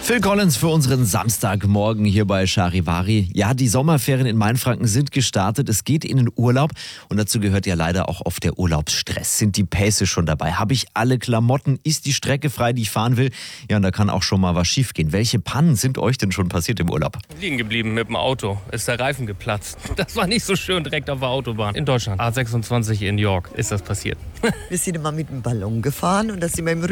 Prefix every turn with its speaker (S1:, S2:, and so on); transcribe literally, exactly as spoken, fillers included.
S1: Phil Collins für unseren Samstagmorgen hier bei Charivari. Ja, die Sommerferien in Mainfranken sind gestartet. Es geht in den Urlaub und dazu gehört ja leider auch oft der Urlaubsstress. Sind die Pässe schon dabei? Habe ich alle Klamotten? Ist die Strecke frei, die ich fahren will? Ja, und da kann auch schon mal was schiefgehen. Welche Pannen sind euch denn schon passiert im Urlaub?
S2: Liegen geblieben mit dem Auto. Ist der Reifen geplatzt. Das war nicht so schön direkt auf der Autobahn. In Deutschland. A sechsundzwanzig in York ist das passiert.
S3: Wir sind immer mit dem Ballon gefahren und da sind wir im